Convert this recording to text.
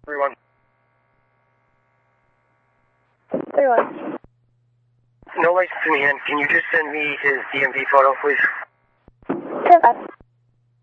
3-1. 3-1. No license in hand. Can you just send me his DMV photo, please? 10-5.